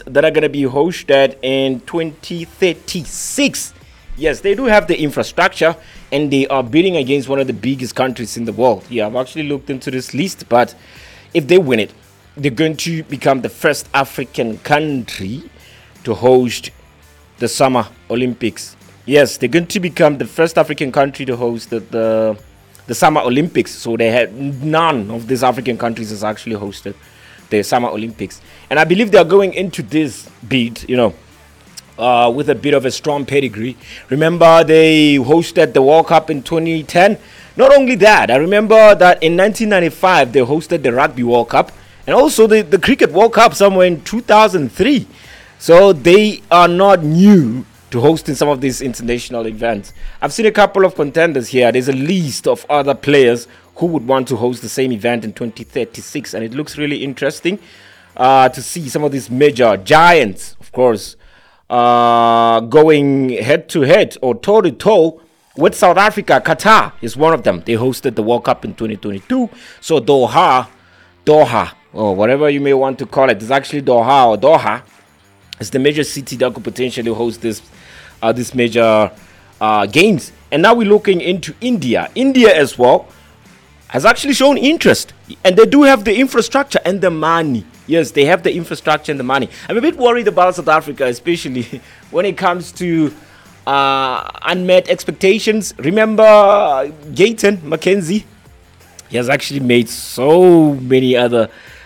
Olympics that are going to be hosted in 2036. Yes, they do have the infrastructure and they are bidding against one of the biggest countries in the world. Yeah, I've actually looked into this list, but if they win it, they're going to become the first African country to host the Summer Olympics. Yes, they're going to become the first African country to host the Summer Olympics. So they had none of these African countries has actually hosted the Summer Olympics. And I believe they are going into this bid, with a bit of a strong pedigree. Remember, they hosted the World Cup in 2010. Not only that, I remember that in 1995, they hosted the Rugby World Cup and also the Cricket World Cup somewhere in 2003. So they are not new to hosting some of these international events. I've seen a couple of contenders here. There's a list of other players who would want to host the same event in 2036, and it looks really interesting to see some of these major giants, of course, going head-to-head or toe-to-toe with South Africa. Qatar is one of them. They hosted the World Cup in 2022. So Doha, or whatever you may want to call it, it's actually Doha or Doha. It's the major city that could potentially host this major games. And now we're looking into India. India as well has actually shown interest, and they do have the infrastructure and the money. Yes, they have the infrastructure and the money. I'm a bit worried about South Africa, especially when it comes to unmet expectations. Remember Gayton McKenzie? He has actually made so many other...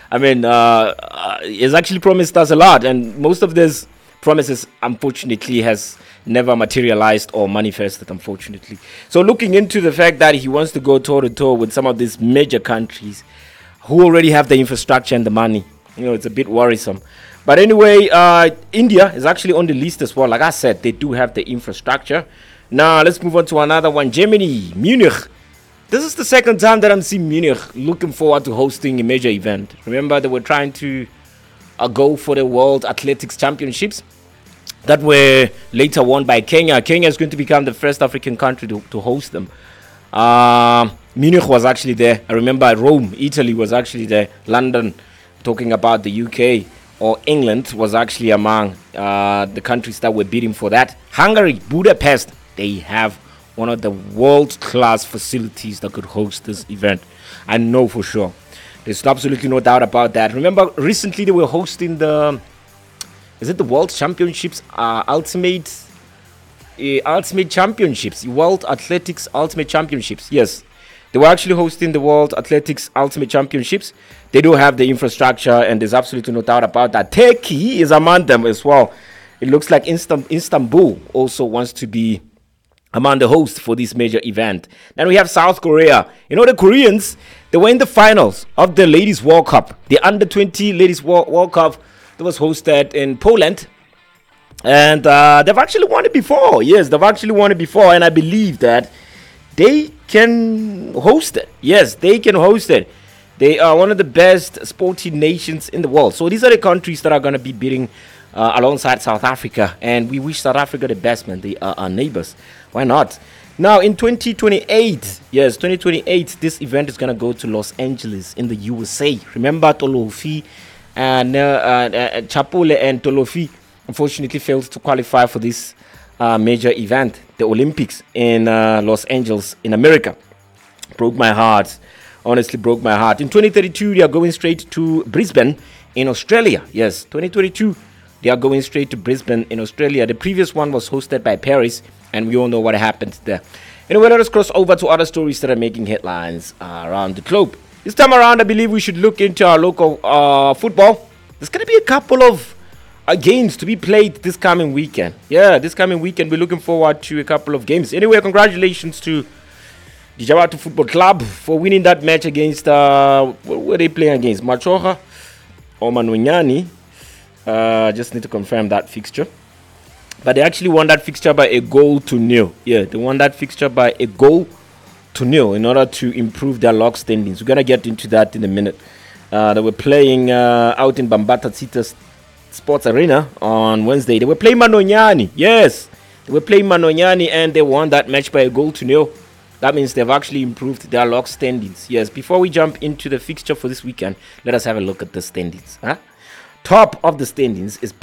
he's actually promised us a lot, and most of these promises, unfortunately, has never materialized or manifested, unfortunately. So looking into the fact that he wants to go toe-to-toe with some of these major countries who already have the infrastructure and the money, it's a bit worrisome. But anyway, India is actually on the list as well. Like I said, they do have the infrastructure. Now, let's move on to another one. Germany, Munich. This is the second time that I'm seeing Munich looking forward to hosting a major event. Remember, they were trying to go for the World Athletics Championships that were later won by Kenya. Kenya is going to become the first African country to host them. Munich was actually there. I remember Rome, Italy was actually there. London, talking about the UK or England, was actually among the countries that were bidding for that. Hungary, Budapest, they have one of the world-class facilities that could host this event. I know for sure. There's absolutely no doubt about that. Remember, recently they were hosting the World Championships, Ultimate Championships, World Athletics Ultimate Championships. Yes, they were actually hosting the World Athletics Ultimate Championships. They do have the infrastructure, and there's absolutely no doubt about that. Turkey is among them as well. It looks like Istanbul also wants to be among the hosts for this major event. Then we have South Korea. The Koreans, they were in the finals of the Ladies World Cup, the Under-20 Ladies World Cup that was hosted in Poland. And they've actually won it before. Yes, they've actually won it before, and I believe that they can host it. Yes, they can host it. They are one of the best sporting nations in the world. So these are the countries that are going to be bidding alongside South Africa, and we wish South Africa the best, man. They are our neighbors. Why not? Now in 2028, this event is going to go to Los Angeles in the USA. Remember Tolofi and Chapule and Tolofi unfortunately failed to qualify for this major event, the Olympics in Los Angeles in America. Broke my heart. Honestly broke my heart. In 2032, they are going straight to Brisbane in Australia. Yes, 2022, they are going straight to Brisbane in Australia. The previous one was hosted by Paris, and we all know what happened there. Anyway, let us cross over to other stories that are making headlines around the globe. This time around, I believe we should look into our local football. There's going to be a couple of games to be played this coming weekend. Yeah, this coming weekend, we're looking forward to a couple of games. Anyway, congratulations to the Jawatu Football Club for winning that match against, what were they playing against? Machoha or Manwenyani? Just need to confirm that fixture. But they actually won that fixture by a goal to nil. Yeah, they won that fixture by a goal to nil in order to improve their log standings. We're going to get into that in a minute. They were playing out in Bambata Tsita Sports Arena on Wednesday. They were playing Manonyani. Yes, they were playing Manonyani, and they won that match by a goal to nil. That means they've actually improved their log standings. Yes, before we jump into the fixture for this weekend, let us have a look at the standings. Top of the standings is